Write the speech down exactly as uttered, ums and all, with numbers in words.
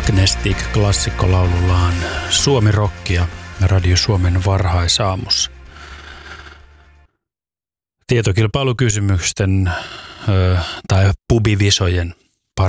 Agnestic klassikkolaulullaan Suomi-rockia Radio Suomen varhaisaamussa. Tietokilpailukysymysten ö, tai pubivisojen